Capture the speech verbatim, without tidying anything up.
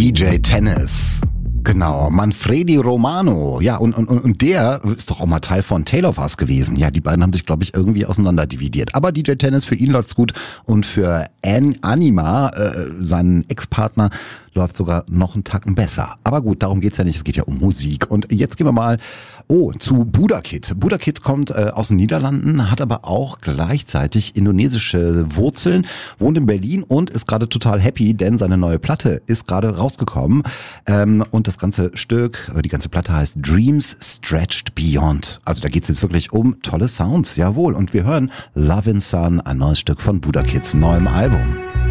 D J Tennis. Genau, Manfredi Romano. Ja, und, und, und der ist doch auch mal Teil von Tale of Us gewesen. Ja, die beiden haben sich, glaube ich, irgendwie auseinanderdividiert. Aber D J Tennis, für ihn läuft's gut. Und für An Anima, äh, seinen Ex-Partner, läuft sogar noch einen Tacken besser. Aber gut, darum geht's ja nicht. Es geht ja um Musik. Und jetzt gehen wir mal oh zu Budakid. Budakid kommt äh, aus den Niederlanden, hat aber auch gleichzeitig indonesische Wurzeln, wohnt in Berlin und ist gerade total happy, denn seine neue Platte ist gerade rausgekommen. Ähm, und das ganze Stück, die ganze Platte heißt Dreams Stretched Beyond. Also da geht's jetzt wirklich um tolle Sounds, jawohl. Und wir hören Love in Sun, ein neues Stück von Budakids neuem Album.